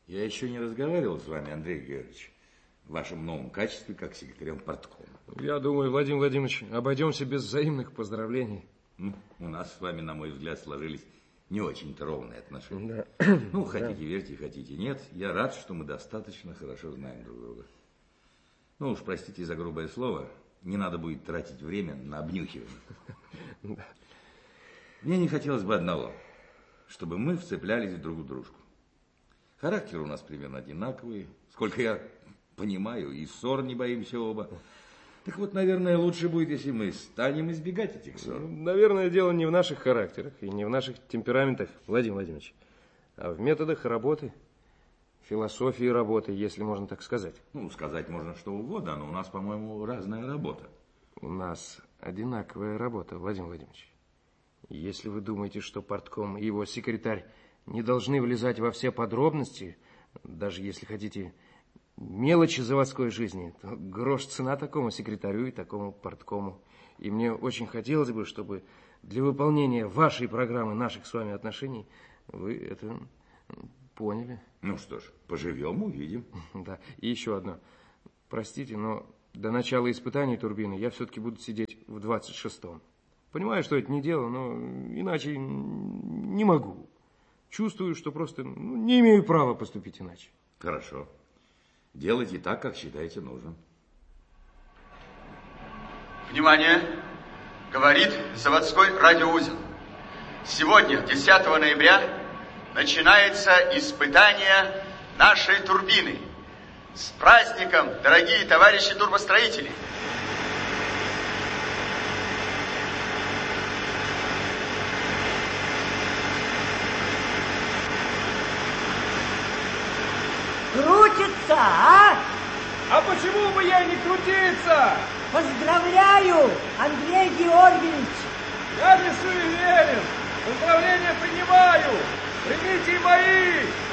Я еще не разговаривал с вами, Андрей Георгиевич, в вашем новом качестве, как секретарем парткома. Я думаю, Владимир Владимирович, обойдемся без взаимных поздравлений. У нас с вами, на мой взгляд, сложились не очень-то ровные отношения. Да. Ну, хотите верьте, хотите нет. Я рад, что мы достаточно хорошо знаем друг друга. Ну уж, простите за грубое слово, не надо будет тратить время на обнюхивание. Да. Мне не хотелось бы одного, чтобы мы вцеплялись друг в дружку. Характер у нас примерно одинаковый, сколько я понимаю, и ссор не боимся оба. Так вот, наверное, лучше будет, если мы станем избегать этих ссор. Наверное, дело не в наших характерах и не в наших темпераментах, Владимир Владимирович, а в методах работы, философии работы, если можно так сказать. Ну, сказать можно что угодно, но у нас, по-моему, разная работа. У нас одинаковая работа, Владимир Владимирович. Если вы думаете, что партком и его секретарь не должны влезать во все подробности, даже если хотите мелочи заводской жизни, то грош цена такому секретарю и такому парткому. И мне очень хотелось бы, чтобы для выполнения вашей программы наших с вами отношений вы это поняли. Ну что ж, поживем, увидим. Да, и еще одно. Простите, но до начала испытаний турбины я все-таки буду сидеть в 26-м. Понимаю, что это не дело, но иначе не могу. Чувствую, что просто не имею права поступить иначе. Хорошо. Делайте так, как считаете нужным. Внимание! Говорит заводской радиоузел. Сегодня, 10 ноября, начинается испытание нашей турбины. С праздником, дорогие товарищи турбостроители! Крутится, а? А почему бы ей не крутиться? Поздравляю, Андрей Георгиевич! Я не суеверен. Поздравления принимаю. Примите и мои.